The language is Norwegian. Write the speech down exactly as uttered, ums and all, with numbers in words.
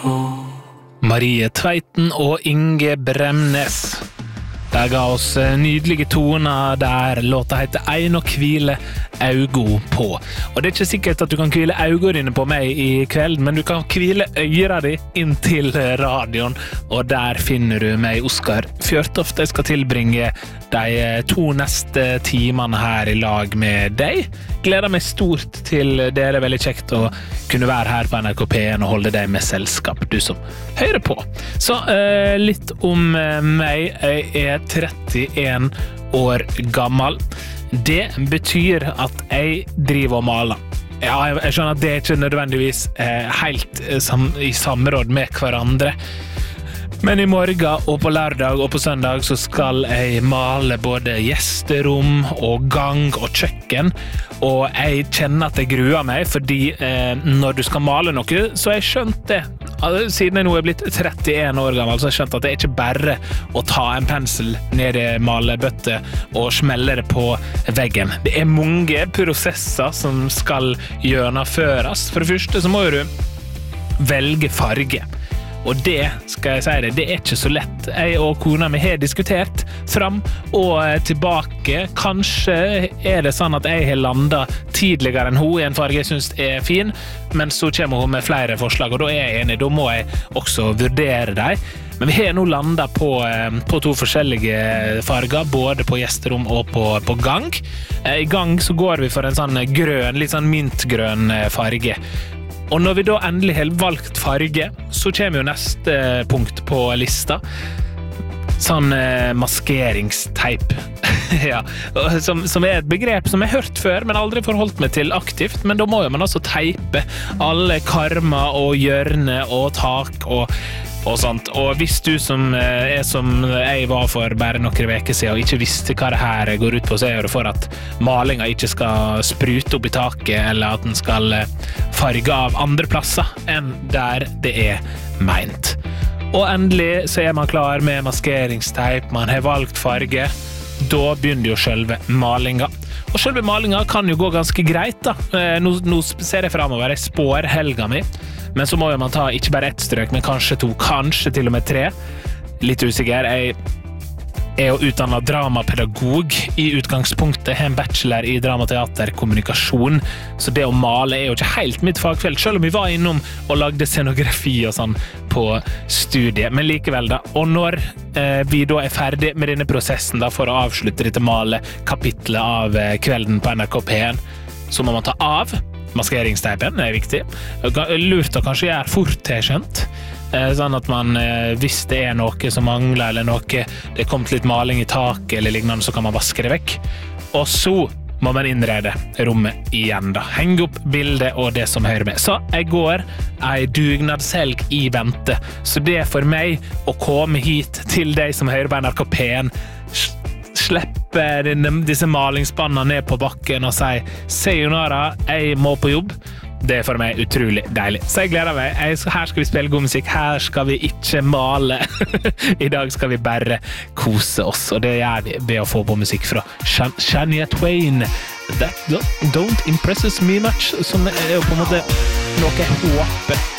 Marie Tveiten og Inge Bremnes. De ga oss nydelige toner der låta heter «Ein og hvile augo på». Og det er ikke sikkert at du kan hvile augo dine på meg i kveld, men du kan hvile øyra di inn til radioen, og der finner du meg, Oskar Fjørtoft. Jeg skal tilbringe de to neste timene her i lag med deg. Gleder meg stort til det. Det er veldig kjekt å kunne være her på N R K P en og holde deg med selskap, du som hører på. Så uh, litt om uh, meg. Jeg er trettien år gammel. Det betyr at jeg driver og maler. Ja, jeg, jeg skjønner at det er ikke nødvendigvis eh, helt eh, sam, i samråd med hverandre. Men i morgen og på lørdag og på søndag så skal jeg male både gjesterom og gang og kjøkken. Og jeg kjenner at jeg gruer meg, fordi eh, når du skal male noe, så har jeg skjønt det. Siden jeg nå er blitt trettien år gammel, så har jeg skjønt at det er ikke bare å ta en pensel ned i malebøtte og smelle det på veggen. Det er mange prosesser som skal gjennomføres. For det første så må du velge farge. Og det, skal jeg si det, det er ikke så lett. Jeg og kona mi har diskutert fram og tilbake. Kanskje er det sånn at jeg har landet tidligere enn hun i en farge jeg synes er fin, men så kommer hun med flere forslag, og da er jeg enig. Da må jeg også vurdere dem. Men vi har nå landet på, på to forskjellige farger, både på gjesterom og på, på gang. I gang så går vi for en sånn grønn, litt sånn mintgrønn farge. Og når vi da endelig har valgt farge, så kommer jo neste punkt på lista. Sånn eh, maskeringsteip. Ja, som, som er et begrep som jeg har hørt før, men aldri forholdt meg til aktivt. Men da må jo man altså teipe alle karmer og hjørner og tak og og sånt. Og hvis du som er som jeg var for bare noen veker siden og ikke visste hva det her går ut på, så er det for at malingen ikke skal sprute opp i taket, eller at den skal farge av andre plasser enn der det er meint. Og endelig så er man klar med maskeringsteip, man har valgt farge. Da begynner jo selve malingen. Og selve malingen kan jo gå ganske greit da. Nå, nå ser jeg fremover, jeg spår helga mi. Men så må jo man ta ikke bare ett strøk, men kanskje to, kanskje til og med tre. Litt usikker. Jeg er jo utdannet dramapedagog i utgangspunktet. Jeg har en bachelor i dramateaterkommunikasjon, så det å male er jo ikke helt mitt fagfelt, selv om vi var innom og lagde scenografi og sånn på studiet. Men likevel da, og når eh, vi da er ferdig med denne prosessen da, for å avslutte dette male-kapitlet av eh, kvelden på N R K P en, så må man ta av maskeringsteipen, det er viktig. Lurt å kanskje gjøre fort til skjønt, sånn at man, hvis det er noe som mangler, eller noe, det er kommet litt maling i taket eller lignende, så kan man vaske det vekk. Og så må man innrede rommet igjen da. Henge opp bildet og det som hører med. Så jeg går en dugnadshelg i vente, så det er for meg å komme hit til deg som hører på N R K P en, slippe disse malingspannene ned på bakken og si sayonara, jeg må på jobb. Det er for meg utrolig deilig. Så jeg gleder meg. Jeg, her skal vi spille god musikk, her skal vi ikke male. I dag skal vi bare kose oss, og det gjør vi ved å få på musikk fra Shan- Shania Twain. That don't impresses me much, som er jo på en måte noe jeg håper